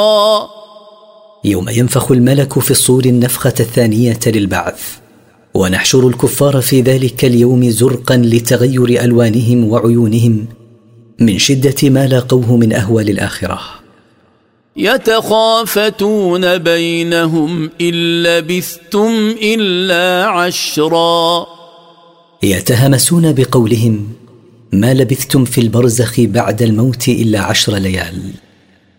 يوم ينفخ الملك في الصور النفخة الثانية للبعث، ونحشر الكفار في ذلك اليوم زرقا لتغير ألوانهم وعيونهم من شدة ما لاقوه من أهوال الآخرة. يتخافتون بينهم إن لبثتم إلا 10. يتهمسون بقولهم: ما لبثتم في البرزخ بعد الموت إلا 10 ليال.